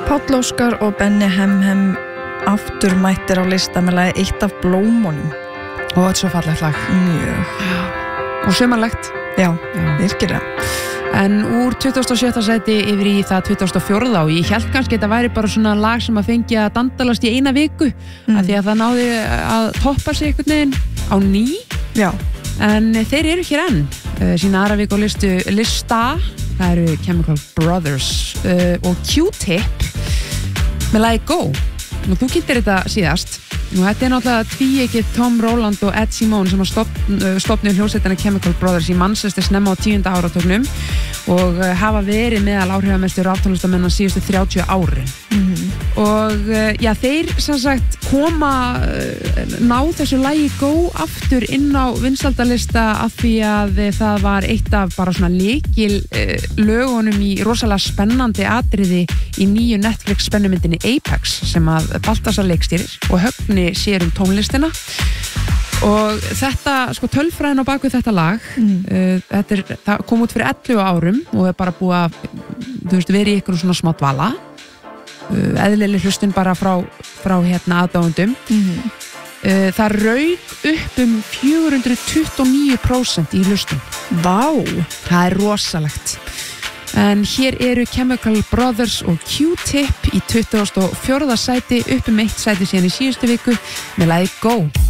Páll Óskar og Benni Hem aftur mættir á lista með lagi Eitt af blómunum. Og þetta er svo fallegt lag. Mjög. Og sumarlegt. Já, virkilega. En úr 27. sæti yfir í það 24. og ég held kannski þetta væri bara svona lag sem að fengi að dandalast í eina viku af því að það náði að toppa sig einhvern veginn á ný. Já. En þeir eru hér enn sína aðra viku á lista. Það eru Chemical Brothers og Q-Tip með lagi Go. Nú, þú kynntir þetta síðast. Nú, þetta er náttúrulega tvíeykið Tom Rowland og Ed Simone sem að stofnuðu hljómsveitina Chemical Brothers í Manchester snemma á 10. áratugnum og hafa verið meðal áhrifamestu raftónlistamenn síðustu 30 árin. Og já, þeir sem sagt koma ná þessu lagi Go aftur inn á vinsældalista af því að það var eitt af bara svona lykil lögunum í rosalega spennandi atriði í nýju Netflix spennumyndinni Apex sem að Baltasar leikstýrir og Högni sér tónlistina og þetta, sko tölfræðin á bakvið þetta lag það kom út fyrir 11 árum og er bara búið að, þú veist, verið í ykkur svona smá dvala eðlileg hlustun bara frá aðdáendum það rauk upp 429% í hlustun. Vá, það er rosalegt. En hér eru Chemical Brothers og Q-Tip í 24. sæti upp 1 sæti síðan í síðustu viku með lagi Go.